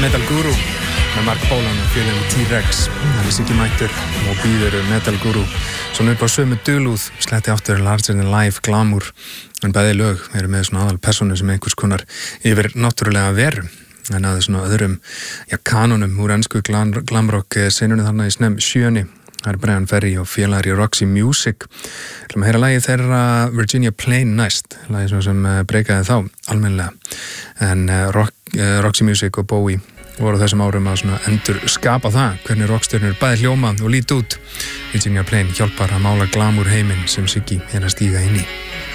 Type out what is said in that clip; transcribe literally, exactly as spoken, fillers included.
Metal Guru með Mark Bolan og félaginu T-Rex. Það er Siggi mættur og býður Metal Guru. Svona upp á sömu dulúð, sletti aftur Larger Than Life, Glamour, en bæði lög eru með svona aðal persónu sem einhvers konar yfir náttúrulega veru. En að svona öðrum, já, kanonum úr ensku glam, glamrock senunni þarna í snem sjöunni. Það er Brian Ferry og félagar í Roxy Music. Við ætlum að heyra lagið þeirra Virginia Plain næst, lagið sem breykaði þá almennilega. En uh, rock, uh, Roxy Music og Bowie voru þessum árum að svona endur skapa það, hvernig rockstjörnur bæði hljóma og líti út. Virginia Plain hjálpar að mála glamour heiminn sem Siggi er að stíga inn í.